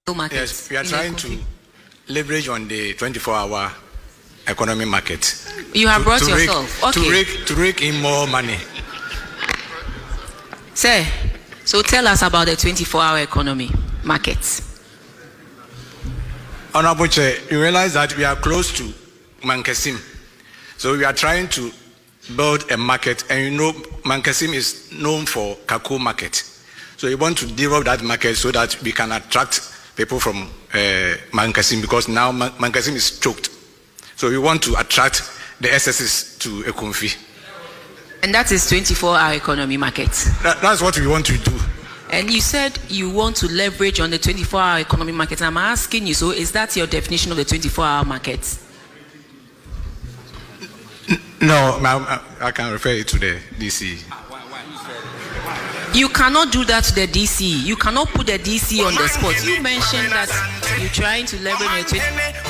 Yes, we are trying to leverage on the 24-hour economy market. You have brought yourself. To rake in more money. Sir, so tell us about the 24-hour economy market. Honorable Chair, you realize that we are close to Mankasim. So we are trying to build a market, and you know Mankasim is known for Kakoo market. So we want to develop that market so that we can attract people from Mankasim, because now Mankasim is choked. So we want to attract the SSs to Ekumfi. And that is 24-hour economy market. That's what we want to do. And you said you want to leverage on the 24-hour economy market. I'm asking you, so is that your definition of the 24-hour market? No, I can refer it to the DC. You cannot do that to the DC. You cannot put the DC on the spot. You mentioned that you're trying to leverage on the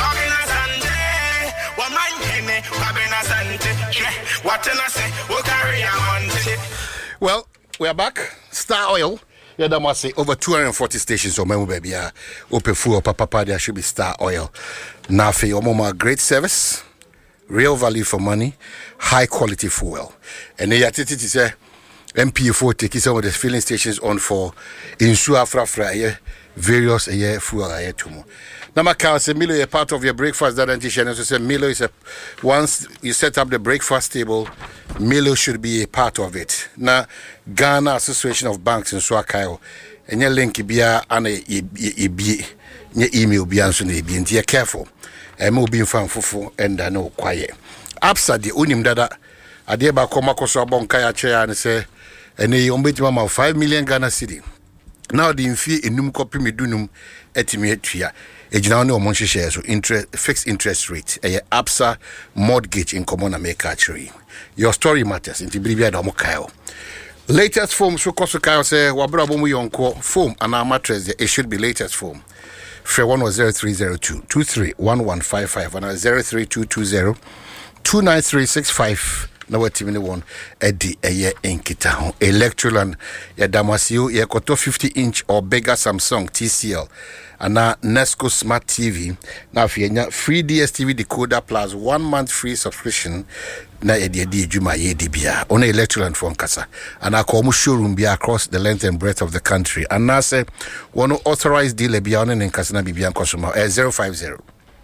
24-hour. Well, we are back. Star Oil. Yeah, that must say over 240 stations on my baby. Open full papa, there should be Star Oil. Now for your mama, great service, real value for money, high quality fuel. And the attitude is MP4 taking some of the filling stations on for insure fra various fuel tomorrow. Now, Macau say Milo is part of your breakfast. That anti-channel say Milo is once you set up the breakfast table, Milo should be a part of it. Now, Ghana Association of Banks in Swakayo, and your link bia and your email be answered. Be careful. And more being found fufu and I know quiet. Absa the unim dada. Adeba Komakoso Bonkaya chair and say, and they ombit mama 5 million Ghana city. Now the infi enum copy me dunum etimetria. Ejina no monthly shares so fixed interest rate. Absa mortgage in common America actually. Your story matters. Inti Bribia Domokayo. Latest foam so Kosokayo say Wabra Bomu Yonko foam and our mattress it should be latest foam. Fair 10302 231155 and 03220 29365. Na watimini won edi eye enkita Electroland ya damasio ya koto 50-inch or bigger Samsung TCL ana Nesco Smart TV na fienya free DSTV decoder plus 1 month free subscription na edi juma yedi bia ona Electroland for nkasa ana ko mu showroom bia across the length and breadth of the country ana say one authorized dealer bia ona nkasa na bibia nkosoma 050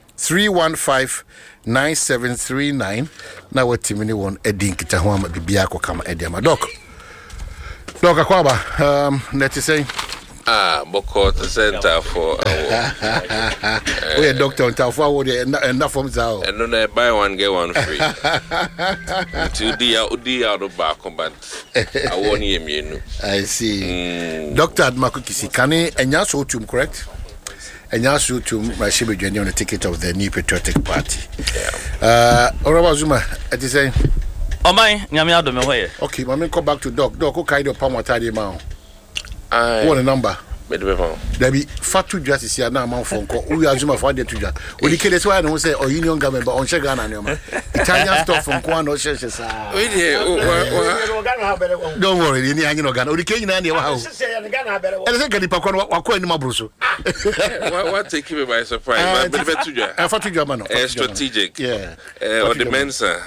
315-9739 na watimini won edinkita ho ama bibia ko kama ediama doc akwaba let you say Boko center for we doctor on tafo wo de enough from zao and no buy one get one free to the out of back but I won you. I see. Dr. Admaku Kisikane enya so tum correct. And also to Mashibe journey on the ticket of the New Patriotic Party. Oraba Zuma, at the same. Oh my, Nyamia do me way. Okay, my man come back to Doc. Doc, who kind of palm watadi mao? What a number? There be fatu justice here now, man phone call. We are Zuma for the tuja. When you kill this one, say, or Union government, but on Shagana, Italian stuff from Kwano churches. Don't worry, you need no gun. Or the king and your house. And I think I did my bruso. What take you by surprise? Strategic. Yeah. Or the Mensa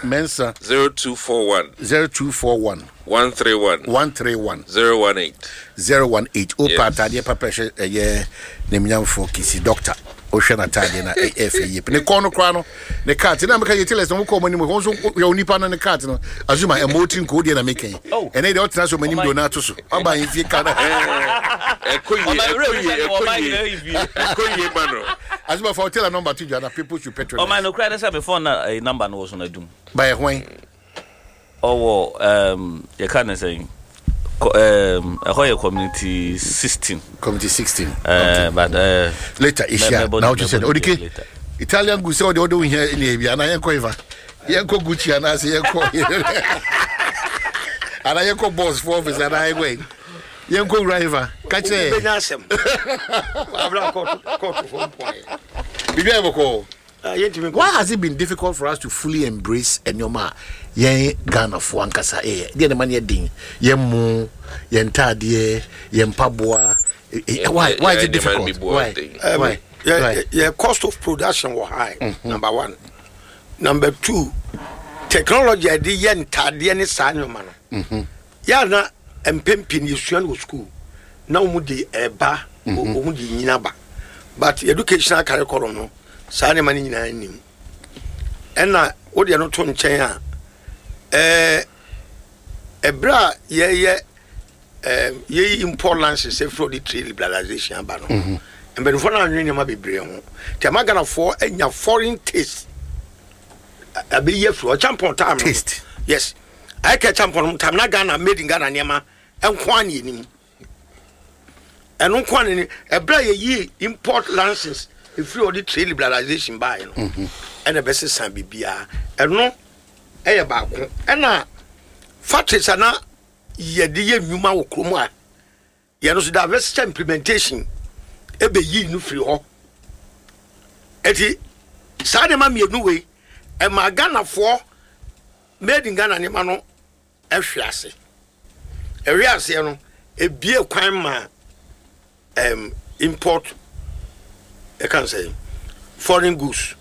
0241 131 018 Opata papa nemnyam for kisi doctor ohwe tade na AFA ne kono krano ne card na meka yetiles no ko mani mo so ya onipa na ne card no azuma emoti nko de na meka ene de otina so mani do na to so aba yefie kana ekoye bano azuma for tell a number to you na people should petrol. Oh my no cry say before na a number no was on adum by when you can say a community 16 okay. But later Isha now you said okay Italian go say the other here in Libya na yanko eva yanko Gucci and say yanko and yanko boss for office and I way yanko driver catch it why has it been difficult for us to fully embrace Enyoma yen Ghana for ankasa the money din yen mu yen tadie yen paboa Why is it difficult? Why? Yeah, cost of production was high. Number one. Number two, technology I did yen tadian sanyo man. Ya na empempin yusuan wo school. Now mudi eba mudi nyinaba. But educational curriculum no sane man nyina anim. Ena wo de no to nchen a ebra ye importance say for the trade liberalization aba no. And ben for na nwene ma bebre ho. Ti amagana for enya foreign taste. Abi ye fro champion time. Taste. Yes. I catch champion time na Ghana made in Ghana niema enkwan ye nim. Eno nkwan ni ebra ye import license if you the trade liberalization buy no. And the best san bibia. Eno eye ba ko. Ena factories ana ye de ye nwuma wo kromo a. Ye no so diversity implementation ebe yi no free ho. Eti sa de ma mienu we e ma Ghana for made in Ghana ne ma no ehwiase. Ehwiase no e bie kwan ma import I can say foreign goods.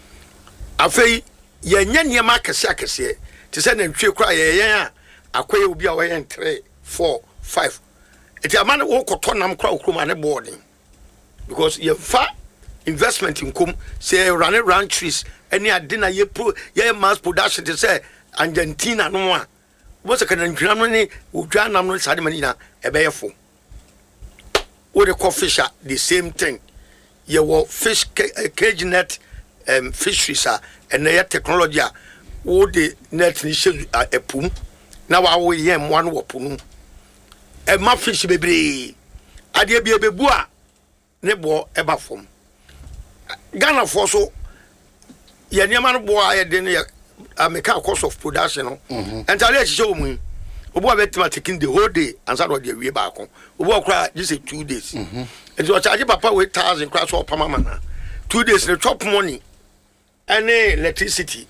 Afei ye nya ma kese ti se na ntwe kra ye a akoye obi a we 3 4 5 eti amane wo koto nam kra okroma ne boarding because ye fa investment in kum say run ranches any adina ye mass production to say Argentina no a what's a can no ni udwa nam no sade mani na ebeyefo wo the coffee shop the same thing ye wo fish cage net fisheries and the technology wo the net ni she epum na wa wo ye one wo punu e ma fish bebre ade bia bebu a ne bo eba fom Ghana for so ye niam no bo a ye de ne ameka cost of production no entirely show mu obo abetima taking the whole day and so the we back obo kra just 2 days and you charge papa with 1,000 kra so pama 2 days the chop money and electricity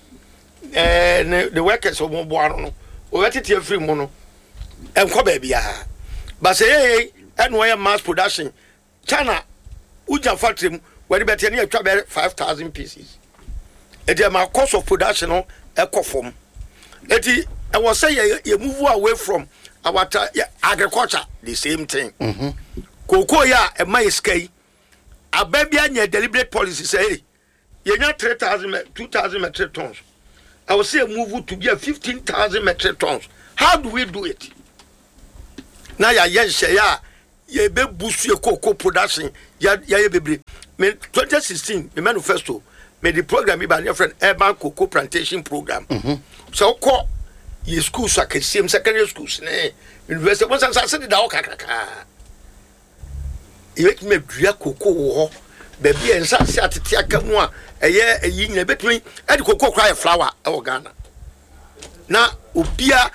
the workers of Mobo no o wetete free mo no enko ba bia but say and why mass production China uja factory where better near 5,000 pieces it my cost of production no ekofom eti I was say you move away from our agriculture the same thing cocoa ya e my sky a baby anya deliberate policy say you nya 2,000 metric tons I will say move to be 15,000 metric tons. How do we do it? Now ya ye be boost your cocoa production ya be me 2016 the manifesto made the program by your friend urban cocoa plantation program. So call your schools like same secondary schools university once I said that okaka you make me dria cocoa baby and sa atiaka mu a eye nyina betumi e de cocoa cry flower e wo Ghana na obia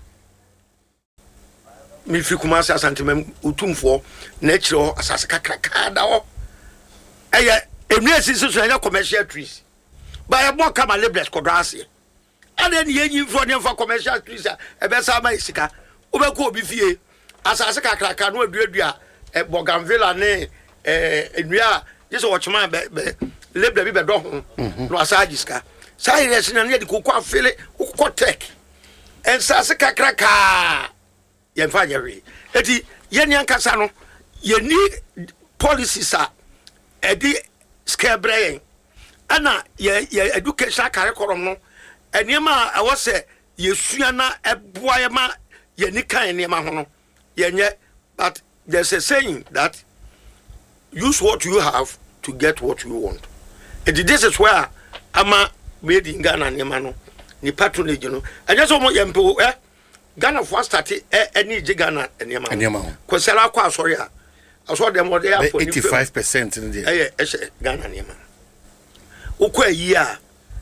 mi fi kuma sa santimem utumfo na kire asase kakraka da ho eye enu esisi so enya commercial trees ba e mo kama labels kodrase ade ne yenyi fo ne fa commercial trees e be sa ma isika obekọ obi fie asase kakraka no aduadua e Bougainville ne enua this watchman be label bi be do ho no asagiska sai yes na ne de kokọ afele kokọ tech en sase kakraka ye fa yeri eti ye ni ankasa no ye ni policies a edi scabrain ana ye education curriculum no enema a wose ye sua na eboa ye ma ye ni kan enema ho no ye nye but there's a saying that use what you have to get what you want. And this is where ama made in Ghana enema no ni patronage no and just omo yempo Ghana for started any Ghana enema kwesela kwa sorry I saw them what they are for 85% in the Ghana enema ukwa year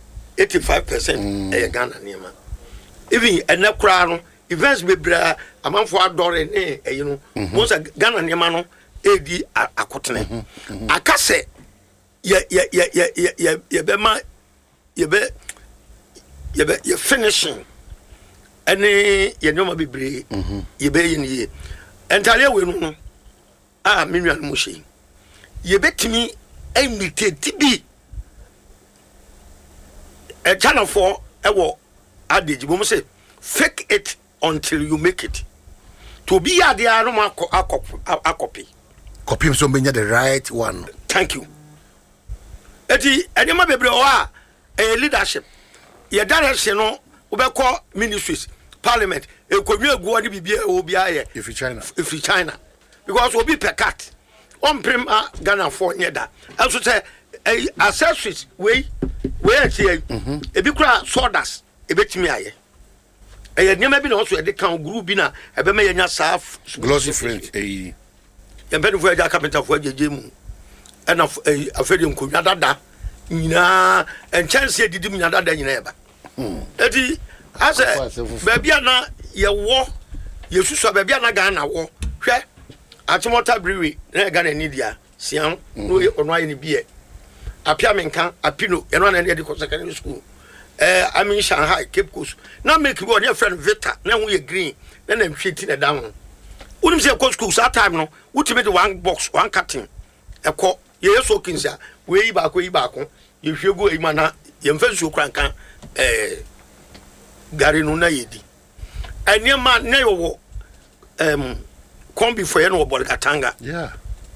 85% Ghana enema even enekra no events bebra amanfo adore you know most Ghana enema no edi akotene akase ye be finishing any ye no ma bebre ye be yin ye entire we no minua no mushi ye betimi imitate bi a channel for ewo adage bo say fake it until you make it to be ya dia no copy so menya the right one. Thank you. Eti enema bebre o a leadership ye direction no obekọ ministries parliament ekonwa egu oni bibia obi aye if China because obi per cat on prim Ghana for nyeda also say accessories we tie ebi kura sodas ebetimi aye enema bi na also e de kan group bi na ebe me yenya sa glossy french ye bedu for ja carpenter for jejemu and afedi nkonwa dada nyina enchance didim nyina dada nyina eba eti ase bebia na ye wo yesusu bebia na Ghana wo hwe atimota brewery na Ghana ni dia siam no ono aye ni bie apia menka apino eno na de secondary school I'm in Shanghai Cape Coast na make we your friend Vita na hu ye green na na mhweti na down unim se coast school that time no ultimate one box one carton ekọ ye so kinsa we yi ba ko ye hwego e mana ye mfa su krankan gari no na yedi enema na yo wo kombi for ye no bol katanga yeah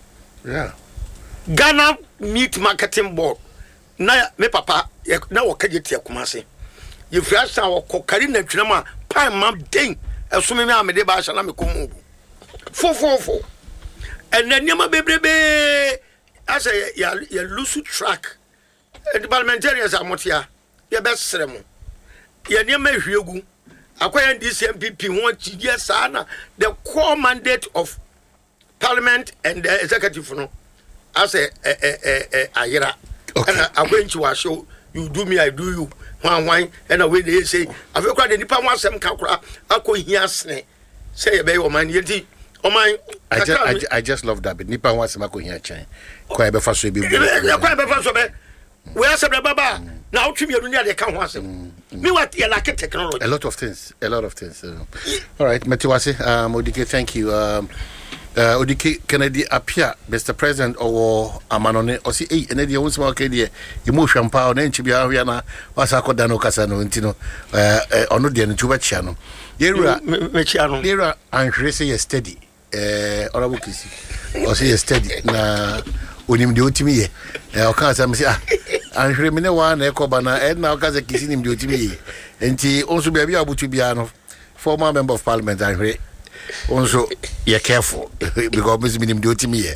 Ghana Meat Marketing Board na me papa na wo kageti akumase ye fiasa wo kokari na twinama pan mam den esome me amede ba sha na me komu fo enema bebrebe as ya lose track the parliamentarians amotia ye besrem ye nema hwegu akwaya DCMPP ho chidie sana the core mandate of parliament and the executive no as ayira and akwenchi wa show you do me I do you wan and away they say afekwa the nipa wansem kakura akohia sene say ye be o man yenti o man I just love that bit nipa wansem akohia chen kwa be fa so be kwa be fa so be we are said baba na otwimi anu nya de ka ho asem me what you like technology a lot of things all right Metiwase Odike thank you Odike Kennedy apia Mr. President or amanone o si ene de won small kede e mo hwampa o na nchi bia hwia na wasa koda no kasa no ntino ono de no tuba chia no yerura me chia no yerura anhwere se ye steady orabo kisi o se ye steady na onim de otimi ye o kan sa me se anhwere me ne wa na ekoba na na o ka se kisi nim de otimi ye enti onso bia bia abutu bia no former member of parliament anhwere also you're careful because Miss Minim do to me.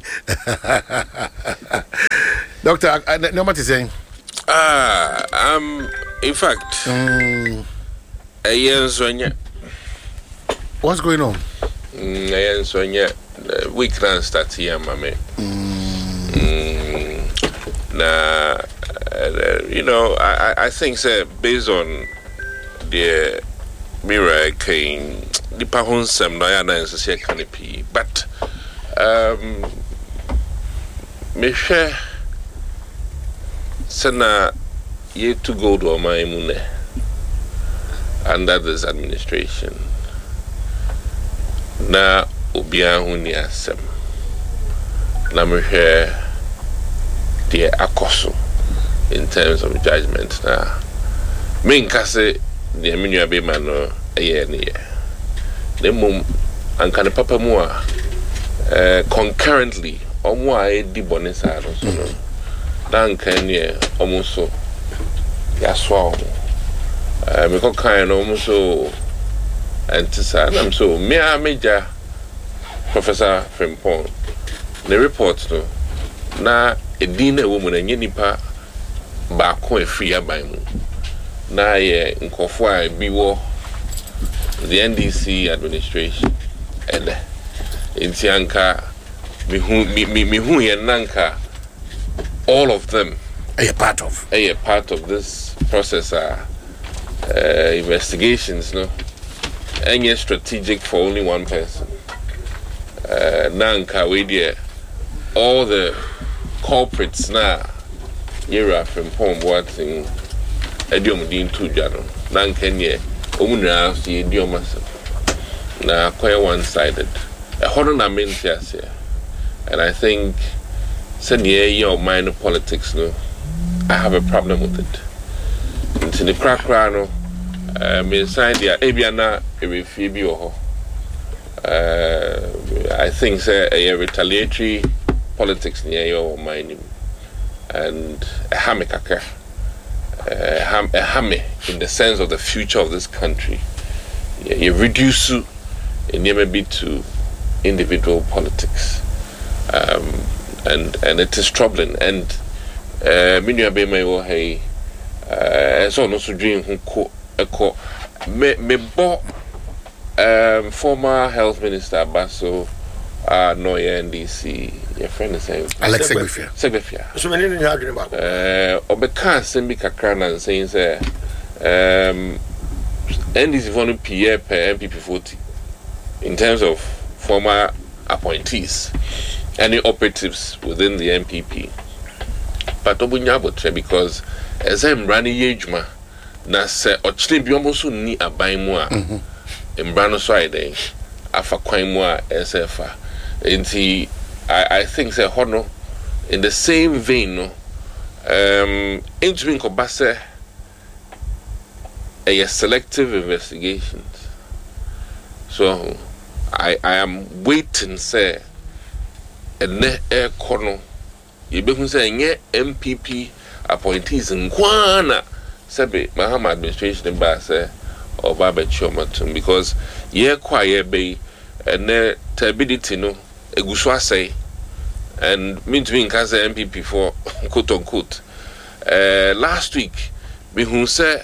Doctor, no what is saying? In fact, what's going on? We can start here, mommy. Nah, you know, I think based on the mirror came. The Pahonsam Diana is a canopy, but Misha Sana yet to go to my mune under this administration. Na Ubiahunia Sem Namusha dear Akoso in terms of judgment. Now, Minkase, the Aminia Bemano, a year. The mum and can papa more concurrently or more di bonesa so dan can ye almost so yaswa me ko kan almost so antisa am so me a major Professor Frimpong the report no na edin na wo mu na nye nipa ba ko afiri aban mu na ye nkofo a bi wo the NDC administration and in Tianka mihu yenanka all of them a part of this process investigations no any strategic for only one person nanka we there all the culprits na yera from Pom watching ediom din tu jano nanka nye Omunra see idioma na quite one-sided. A horror na mentia say And I think, your minor politics, no, I have a problem with it. Into the crack, no, me sign the Abiana, I think a retaliatory politics near your mining and a hamikaka, a hammy in the sense of the future of this country. You reduce it maybe to individual politics, and it is troubling. And many be my hey, so no so dream who me bought former health minister Basso no NDC your friend is saying Alex Segbefia so many you arguing about obeka sembi kakra na saying say NDC for no PA per MPP 40 in terms of former appointees any operatives within the MPP but obunyabo because as I'm running yejuma na se ochile bi omoso ni aban mu a embrano so ide afa kwan mu a SFA enti I think say hono in the same vein no into in kobase a selective investigations so I am waiting say ene e kono yebehun say nye MPP appointees nkwana sebe Mahama administration ba say oba be chomatum because ye kwa ye be ene stability no eguso asay and mean to me can say MPP for quote unquote last week behun say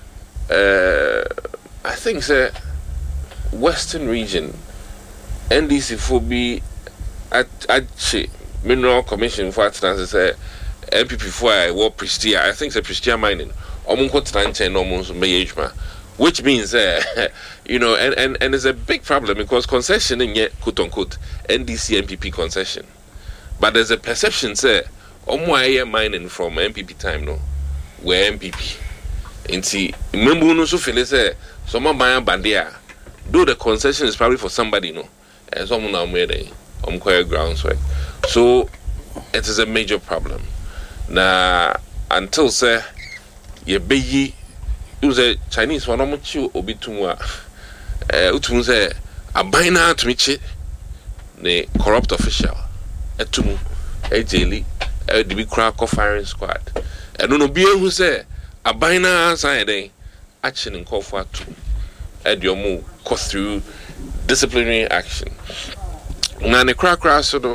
I think say Western region NDC for be at Mineral Commission for Atlantis say MPP for war Pristia I think say Pristia mining omunko tranche no mo mayejma which means you know and it's a big problem because concession in yet quote unquote NDC MPP concession but there's a perception say omo aye mining from MPP time no where MPP inti membu no so feel say some buy bandia though the concession is probably for somebody no as some now made groundswork so it is a major problem na until say ye beyi use a Chinese one omuchi obitumwa utumu say abaina tumichi ne corrupt official etumu ejeli the big crack firing squad and no be who say abaina side action in call for to ediomu go through disciplinary action na ne crack so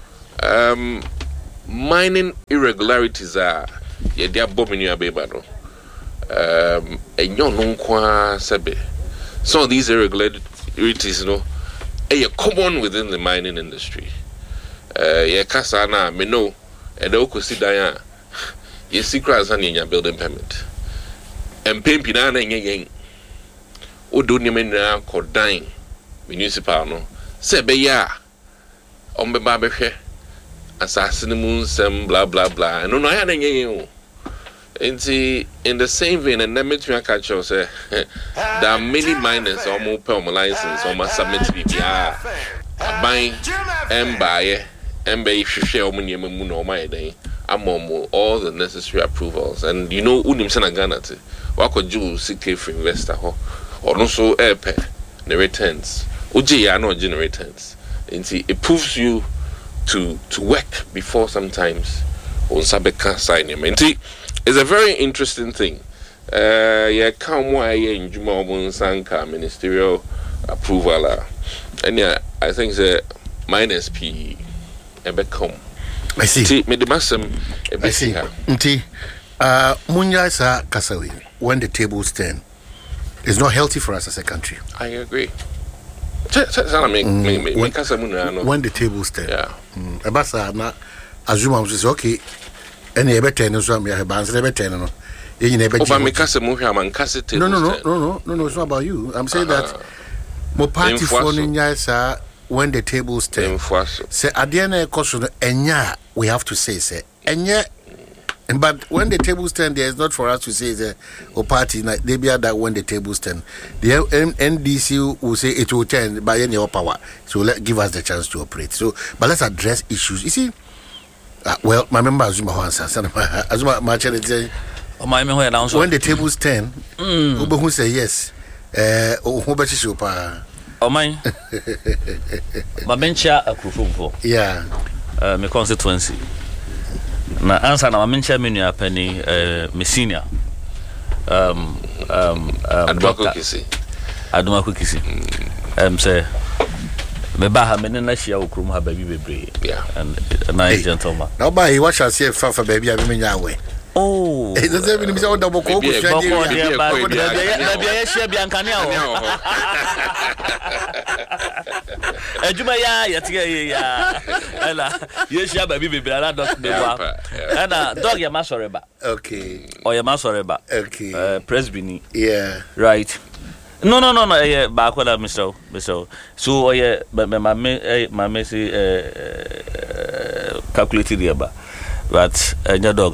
mining irregularities are ye dia bomini abeba no enyo no nkwa sebe some of these irregularities no common within the mining industry ye kasa na me know and okosi dan a ye secrets and your building permit and pempi na na yen odo ni me na kodan municipal no sebe ya ombeba behwe assassin moon some blah blah blah no ya na yen in the same vein and let me catch you say there are many miners almost per license almost submit BBR buying and buy and buy share all the necessary approvals and you know unim sana Ghana te wako ju CK for investor or no so airpay the returns uji ya no generate returns it proves you to work before sometimes on sabeka sign it's a very interesting thing. Yeah, come why in Juma Sanka ministerial approval. And yeah, I think the minus P become. I see. Me the masem. I see. Nti, Munya sa kasawi when the tables turn, it's not healthy for us as a country. I agree. When the tables turn, yeah. Abasa na assume say okay. Any ever ten so am ya bands never ten no. You never no, no, it's not about you. I'm saying that mo party for Ninya when the tables turn. Say at the end of course enya we have to say enya But when the tables turn, there is not for us to say the party. They be that when the tables turn, the NDC will say it will turn by any power. So give us the chance to operate. So, but let's address issues. You see, well, my member Azuma Hansa, Azuma Marchelli. When the tables turn, who say yes? Who bet you pa? Oh my, my bencha a crew. Yeah, my constituency. Na answer na my bencha menu a penny, me senior. Aduma Kukisi. Say, me baha me na share okrum ha baby bebre. Yeah, and a nice gentleman. Now by what shall say for baby I mean yawe. Oh, it doesn't mean so double coke. Maybe I share Biancania. Ejuma ya ela you share baby bibla dog de wa na dog ya masoreba. Okay. Or ya masoreba. Okay. Presbyni. Yeah. Right. No, back with Mr. So yeah, my messy calculated the aba. But dog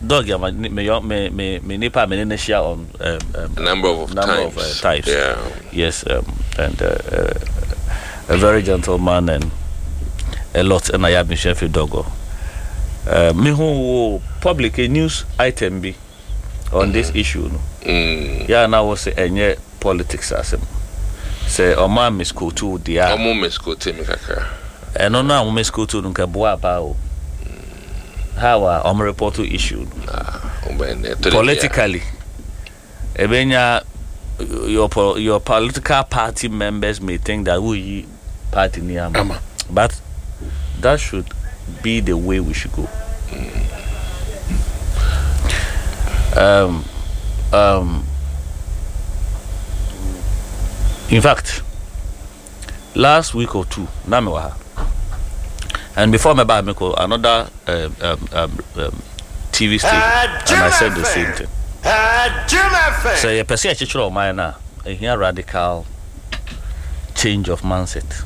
me nipa me share on number of times. Yeah. Yes, and a very gentleman and a lot and I have been chef dogo. Me who public a news item be on this issue. Yeah, now was say politics as him. Say Oma Miss Kutu dia. Oma Miss Kutu me kaka. And no Miss Kutu nka boa pa o. How am report to issue politically ebenya your political party members may think that we party niyama, but that should be the way we should go. In fact, last week or two namewa. And before my back, another TV station, and I said the same thing. So you perceive a teacher of mine now, a radical change of mindset.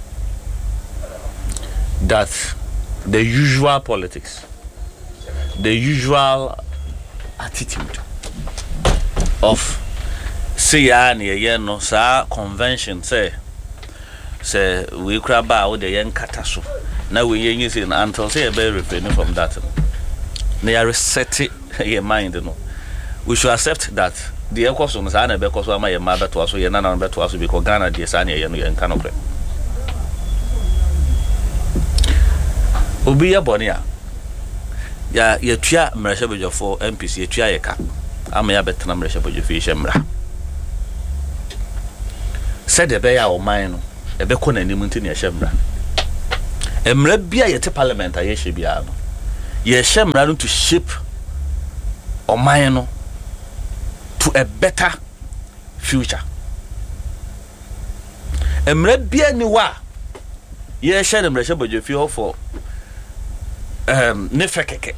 That the usual politics, the usual attitude of say no sa convention say we grab out the young kataso. Now we using until say a very refraining from that. They are resetting your mind, you know. We should accept that the equation is an because my mother to us, you're not better to us because Ghana, the Sanya, and Canopy. Ubia Bonia. Ya, you try Maresha for MPC, you try a cap. I may have better Maresha for your fish and bra. Said the bear or mine, a becon and Nimuntin Shembra. Emre bia yete parliament a yehye bia no ye hye to shape oman no to a better future. Emre bia ni wa ye hye ne mrehye bojofi for ne frekeke.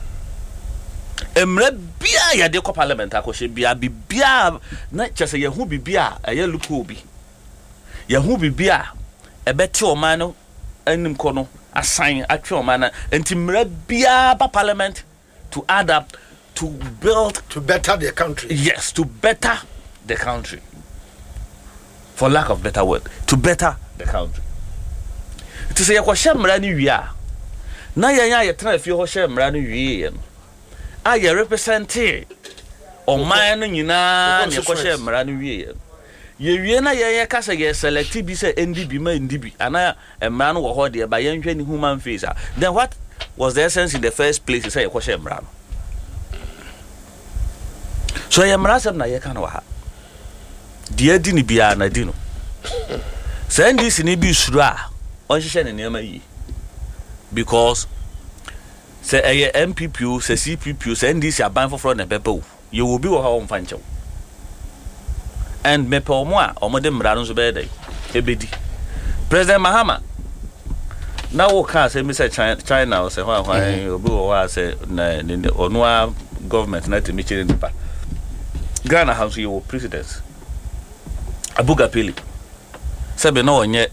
Emre bia ya de ko parliament akɔhye bia na kyese ye hu bibia eye luko obi ye hu bibia ebete oman no enim kono assign atwe omana entimra bia ba parliament to add up to build to better the country. Yes, to better the country, for lack of better word, to better the country. To say yakwahye mra ni wi a na yenya ye tena afie ho hye mra ni wi ye no a ye represent oman no nyina ne yakwahye mra ni wi ye ye wie na ye kasa ye select bi say NDB ma NDB ana emra no wo ho de ba ye nhwe ni human face. Then what was the essence in the first place say ye kwahye emra no? So ye emra sem na ye kan wa ha de adi ni bia na di no send this ni bi suru a on hye ne nema yi because say eye MPP say CPP send this aban for na bebe ye will be wo ha on fanchew. And me pe omo a omo de mra no so be dey ebedi President Mahama na wo ka say me say China o say hwan obi wo wa say na onua government na temi chire nipa Ghana house you president Abuga Pili sebe na onye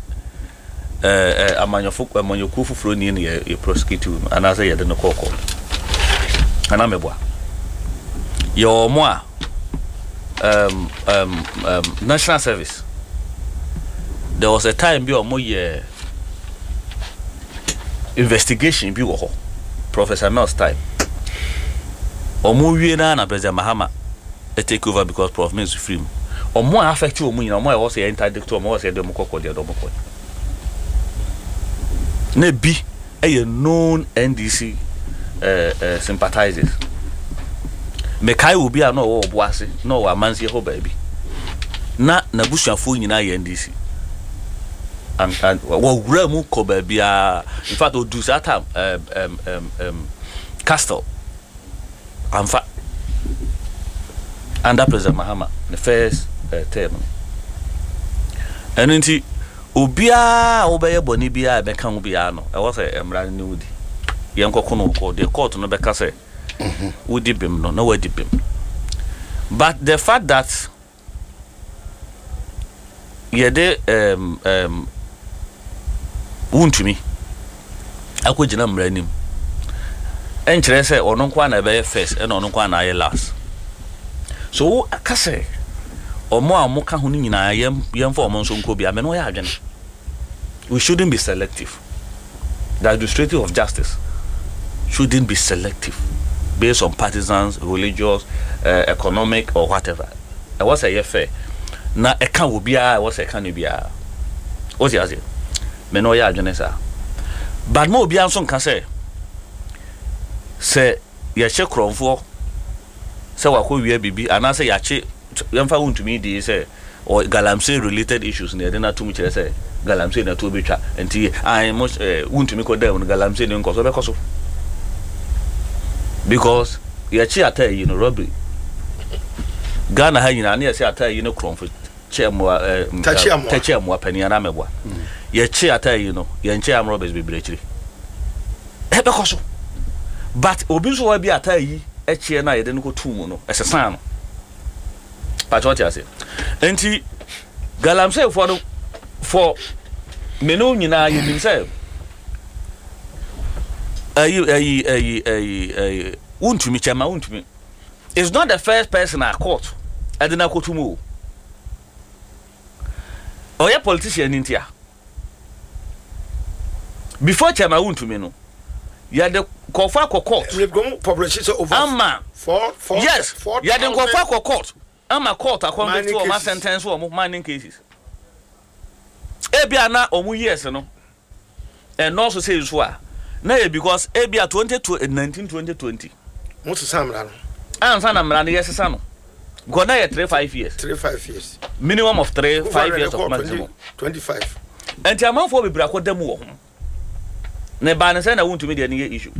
amanyoku fufuro ni ye prosecute and as ye de no kokko Anamebwa. Your moi national service. There was a time be more investigation be wo Professor Mel's time. Omo wie na President Mahama take over because Prof Mills free. Omo affect you omo nyina omo was say interdict omo was say dem kokko dey do moko. Na bi a known NDC sympathizers. Mekai will be a no boase, no a man's ho baby. Na busuafo nyina ye NDC. And Ramu ko baby in fact o do that time Castle. In fact under President Mahama the first term. And nti obia obeye boni bia be kan obia no e was emra ni wudi. Yen kokono ko the court no be ka say wudi bim no na wadi bim. But the fact that yede wuntumi akogina mranim enkyere say ono kwa na be first and ono kwa na ye last. So akase omo amoka ho nyina yem for omo so nko bia me no ya adwene. We shouldn't be selective. The administrative of justice shouldn't be selective based on partisans, religious, economic or whatever. I was a fair. Na e kan obi a was e kan obi a. What you say? Me no ya adwene sa. But mo obi anso nka say ye che kronfo say wakowie bibi ana say ya che yemfa wuntumi di say or galamsey related issues na na to mu kire say galamsey na to betwa enti I must wuntumi ko dem galamsey ni nko so be koso because ye che atai you know robbery Ghana ha nyina na ye say atai you know kronfo tachi amwa pani ana mebwa ye che atai you know ye nche am robbers be brechiri e be koso but obi so wa bi atai e che na ye de no tu mu no esesa no but what you say enti galamsey for menu nyina ye nim say untumi chama untumi is not the first person at court adina kotumu oya politician intia before chama untumi no ya de kofa court we go publish over ama for yes ya de kofa court ama court according to my sentence or mining cases ebia na omu years no and also say so na because ebia 2020 most samra no ansa na mra na yes sa no because na 3-5 years 3-5 years minimum of 3-5 years of maximum 25 and the amount for be bra ko dem wo ho na ba na say na won't me the any issue.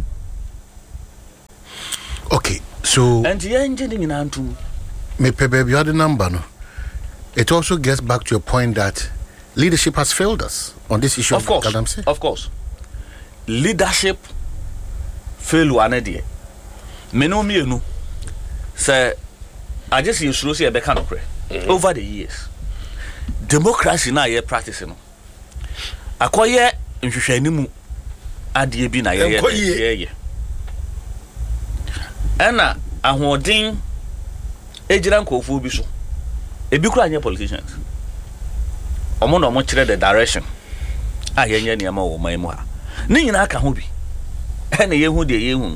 Okay, so and the engine in antum me baby you had the number no. It also gets back to your point that leadership has failed us on this issue of course. Galamsey. Of course. Leadership fail one idea. Me no say I just use to see a bekan over the years. Democracy na ye practicing no. Akoye nhwehwani mu adie bi na ye. Ana ahoden ejira nkofo bi so. Ebi kura anya politicians. Omo no mo kire the direction. A yenye ne ma wo man mu ha. Ni nyina aka ho bi. Ene ye hu de ye hu.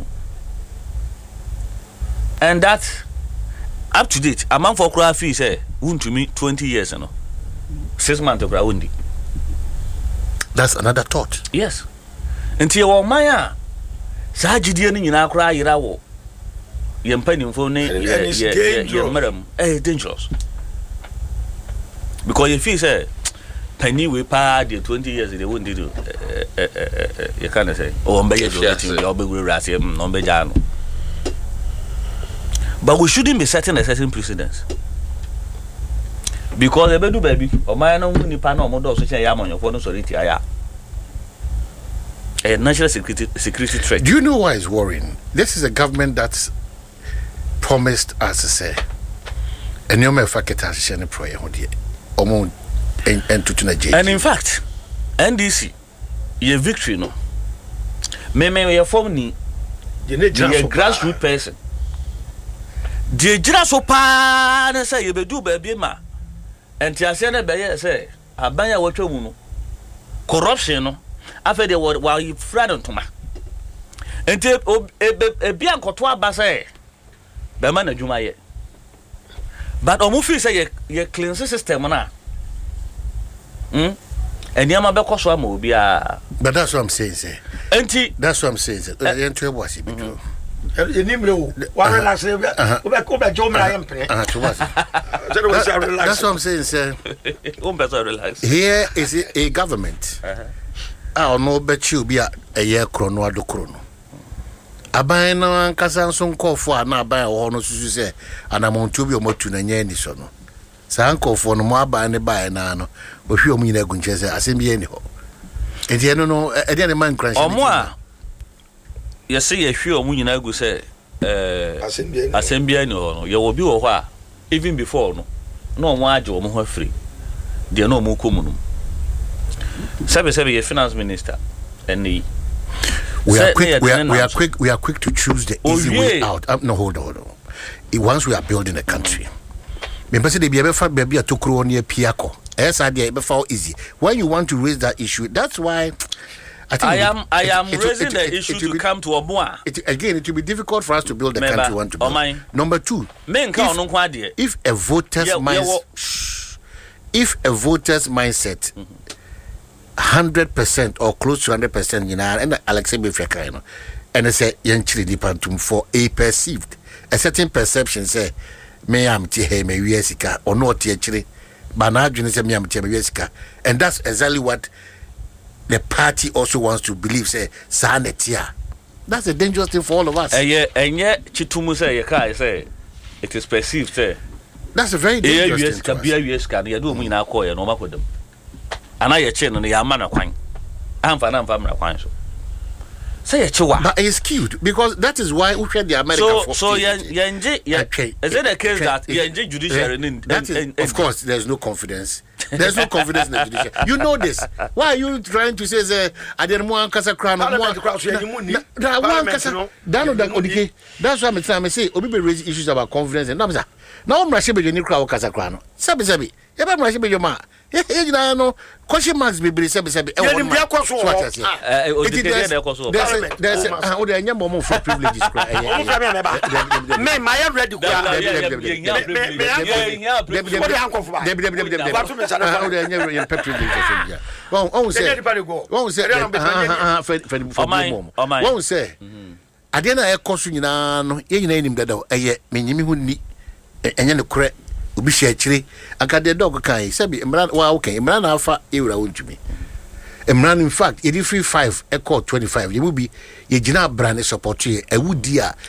And that up to date amount for kura fee say wuntumi 20 years no. 6 months kura wundi. That's another thought. Yes. Nti wo man a sa gidie ni nyina kura yira wo. Ye mpanimfo ne ye maram dangerous. Because if you say penny we pa the 20 years they won't do you can't say oh mbe ye do thing you be rase no mbe ja no. But we shouldn't be setting a certain precedence. Because e be do baby o man no nipa na o mo do so chen ya amonyofo no sorry ti aya. A national security threat. Do you know why it's worrying? This is a government that's promised us to say and you may faketa shene prayer ho de omo entutu na je. And in fact NDC ye victory no me ye form ni grassroots person. The grassroots pa say you be do baby ma. And tia say na be say abanya watwa mu no. Corruption no. After the while you friend on toma. Enti ebi ankoto aba say be ma na dwuma ye. But omu feel say ye clean system na. And yama be koso ama obi a. But that's what I'm saying, say. Enti that's what I'm saying, say. You ntwe boss be do. You nimre o. Wa relax e be jo mra yam pre. To what? That's what I'm saying, say. Better relax. Here is a government. I no bet you be a year chrono ado chrono. Aban na nkasa nso nkofo a na aban ho no susu se anamontu bi omotu na nya ni so no. Sa nkofo no mo aban ne bae na no ohwe omu nyina gunche se asem bi eni ho. Enti eno no e de man crash. Omo a ye se ye hwe omu nyina gu se asem bi eni ho no ye wo bi wo ho a even before no na omo age omo ho afri de na omo komu no. Sebe ye finance minister and we are quick to choose the easy way out. No, hold on. Once we are building a country, remember say they be a tokro near Piako. Yes, idea be easy. When you want to raise that issue, that's why I think I am raising the issue to come to Omoa. It will be difficult for us to build the country we want to build. Number two, if a voter's mindset 100% or close to 100%, you know, and Alexei Befeka, you know, and I say, Yanchili Dipantum for a perceived, a certain perception, say, me am Tihe, me Yesika, or not actually, but now you say, me am Tihe, Yesika, and that's exactly what the party also wants to believe, say, Sanetia. That's a dangerous thing for all of us. And yet, Chitumu say, it is perceived, say, that's a very dangerous thing. And I chain on the Yamana Quine. I'm for Quine. Say a chihuahua. But it's cute because that is why we had the American. So, Yanji, is it a case that Yanji judiciary? Of course, there's no confidence. There's no confidence in the judiciary. You know this. Why are you trying to say, I didn't want Casa Crown? That's why I'm trying to say, Obi raise issues about confidence and Namza. Now I'm rushing with your new crowd, Casa Crown. Sabi, I'm rushing with your ma. You know, question marks be sabi. There's a moment for privileges. My ready. Ubi shechiri akade dog kai sabi emran wa okay emran afa ewra wontumi emran in fact 85 equal 25 you will be ye gina brand support ye e wudi a